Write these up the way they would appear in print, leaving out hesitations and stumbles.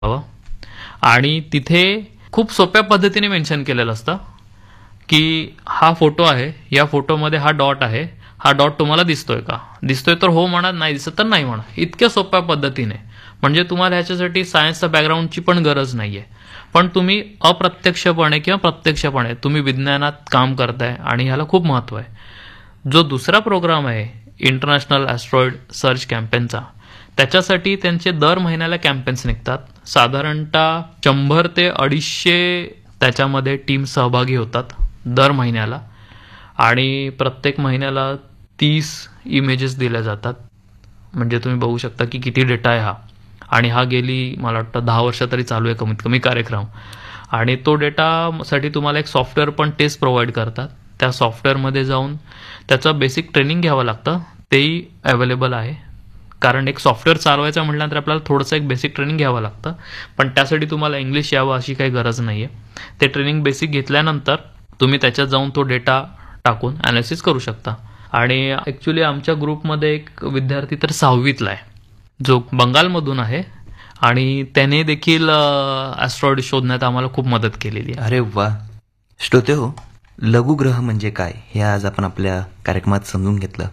हवं आणि तिथे खूप सोप्या पद्धतीने मेन्शन केलेलं असतं की हा फोटो आहे, या फोटोमध्ये हा डॉट आहे, हा डॉट तुम्हाला दिसतोय का? दिसतोय तर हो म्हणा, नाही दिसत तर नाही म्हणा. इतक्या सोप्या पद्धतीने, म्हणजे तुम्हाला ह्याच्यासाठी सायन्सचा बॅकग्राऊंडची पण गरज नाहीये. पण तुम्ही अप्रत्यक्षपणे किंवा प्रत्यक्षपणे तुम्ही विज्ञानात काम करताय आणि ह्याला खूप महत्त्व आहे. जो दुसरा प्रोग्राम आहे इंटरनॅशनल ॲस्ट्रॉइड सर्च कॅम्पेनचा, त्याच्यासाठी त्यांचे दर महिन्याला कॅम्पेन्स निघतात. साधारणतः 100 ते 250 त्याच्यामध्ये टीम सहभागी होतात दर महिन्याला आणि प्रत्येक महिन्याला 30 इमेजेस दिल्या जातात. म्हणजे तुम्ही बघू शकता की किती डेटा आहे हा. आणि हा गेली मला वाटतं 10 वर्ष तरी चालू आहे कमीत कमी कार्यक्रम. आणि तो डेटासाठी तुम्हाला एक सॉफ्टवेअर पण टेस्ट प्रोव्हाइड करतात. त्या सॉफ्टवेअरमध्ये जाऊन त्याचं बेसिक ट्रेनिंग घ्यावं लागतं, तेही अवेलेबल आहे. कारण एक सॉफ्टवेअर चालवायचं म्हटल्यानंतर आपल्याला थोडंसं एक बेसिक ट्रेनिंग घ्यावं लागतं. पण त्यासाठी तुम्हाला इंग्लिश यावं अशी काही गरज नाही आहे. ते ट्रेनिंग बेसिक घेतल्यानंतर तुम्ही त्याच्यात जाऊन तो डेटा टाकून ॲनालिसिस करू शकता. आणि ॲक्च्युली आमच्या ग्रुपमध्ये एक विद्यार्थी तर 6वीतला आहे, जो बंगालमधून आहे आणि त्याने देखील ॲस्ट्रॉइड शोधण्यात आम्हाला खूप मदत केलेली आहे. अरे वा. श्रोते हो, लघुग्रह म्हणजे काय हे आज आपण आपल्या कार्यक्रमात समजून घेतलं.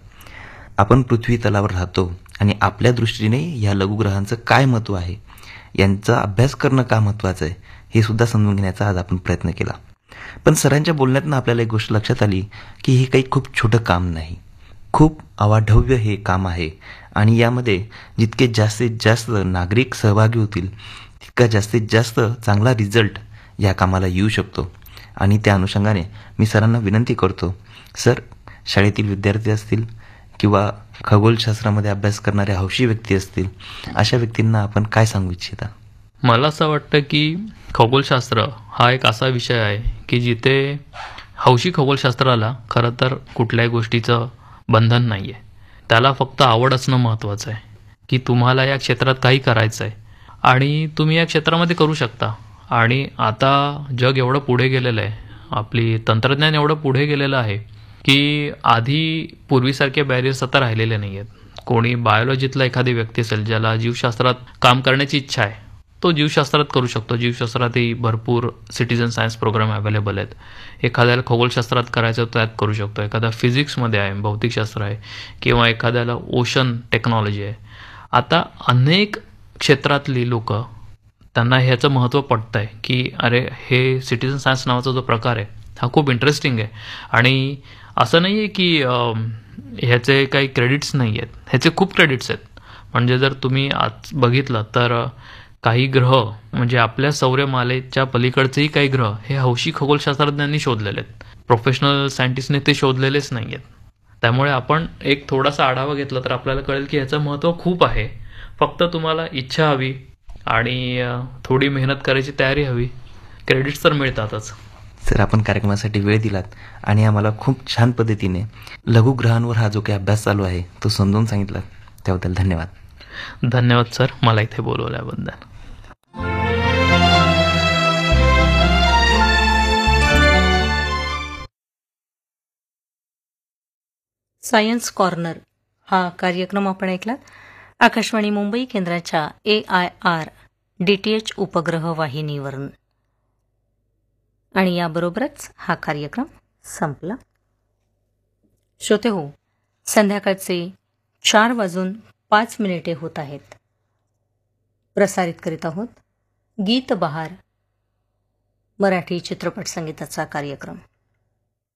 आपण पृथ्वी तलावर राहतो आणि आपल्या दृष्टीने या लघुग्रहांचं काय महत्त्व आहे, यांचा अभ्यास करणं का महत्त्वाचं आहे हे सुद्धा समजून घेण्याचा आज आपण प्रयत्न केला. पण सरांच्या बोलण्यातनं आपल्याला एक गोष्ट लक्षात आली की हे काही खूप छोटं काम नाही, खूप अवाढव्य हे काम आहे. आणि यामध्ये जितके जास्तीत जास्त नागरिक सहभागी होतील तितका जास्तीत जास्त चांगला रिझल्ट या कामाला येऊ शकतो. आणि त्या अनुषंगाने मी सरांना विनंती करतो, सर, शाळेतील विद्यार्थी असतील किंवा खगोलशास्त्रामध्ये अभ्यास करणारे हौशी व्यक्ती असतील, अशा व्यक्तींना आपण काय सांगू इच्छिता? मला असं वाटतं की खगोलशास्त्र हा एक असा विषय आहे की जिथे हौशी खगोलशास्त्राला खरं तर कुठल्याही गोष्टीचं बंधन नाही आहे. त्याला फक्त आवड असणं महत्त्वाचं आहे की तुम्हाला या क्षेत्रात काही करायचं आहे आणि तुम्ही या क्षेत्रामध्ये करू शकता. आणि आता जग एवढं पुढे गेलेलं आहे, आपली तंत्रज्ञान एवढं पुढे गेलेलं आहे की आधी पूर्वीसारखे बॅरियर्स आता राहिलेले नाही आहेत. कोणी बायोलॉजीतला एखादी व्यक्ती असेल ज्याला जीवशास्त्रात काम करण्याची इच्छा आहे, तो जीवशास्त्रात करू शकतो. जीवशास्त्रातही भरपूर सिटीजन सायन्स प्रोग्राम अवेलेबल आहेत. एखाद्याला खगोलशास्त्रात करायचं त्यात करू शकतो. एखादा फिजिक्समध्ये आहे, भौतिकशास्त्र आहे, किंवा एखाद्याला ओशन टेक्नॉलॉजी आहे. आता अनेक क्षेत्रातली लोक, त्यांना ह्याचं महत्त्व पटतं आहे की अरे, हे सिटीजन सायन्स नावाचा जो प्रकार आहे हा खूप इंटरेस्टिंग आहे. आणि असं नाही आहे की ह्याचे काही क्रेडिट्स नाही आहेत, ह्याचे खूप क्रेडिट्स आहेत. म्हणजे जर तुम्ही आज बघितलं तर काही ग्रह, म्हणजे आपल्या सौरमालेच्या पलीकडचेही काही ग्रह हे हौशी खगोलशास्त्रज्ञांनी शोधलेले आहेत. प्रोफेशनल सायंटिस्टने ते शोधलेलेच नाही आहेत. त्यामुळे आपण एक थोडासा आढावा घेतला तर आपल्याला कळेल की ह्याचं महत्त्व खूप आहे. फक्त तुम्हाला इच्छा हवी आणि थोडी मेहनत करायची तयारी हवी. क्रेडिट्स तर मिळतातच. सर, आपण कार्यक्रमासाठी वेळ दिलात आणि आम्हाला खूप छान पद्धतीने लघुग्रहांवर हा जो काही अभ्यास चालू आहे तो समजावून सांगितला, त्याबद्दल धन्यवाद. धन्यवाद सर, मला इथे बोलवल्याबद्दल. सायन्स कॉर्नर हा कार्यक्रम आपण ऐकलात आकाशवाणी मुंबई केंद्राच्या AIR DTH उपग्रह वाहिनीवरून. आणि याबरोबरच हा कार्यक्रम संपला. श्रोते हो, संध्याकाळचे 4:05 होत आहेत. प्रसारित करीत आहोत गीत बहार, मराठी चित्रपट संगीताचा कार्यक्रम.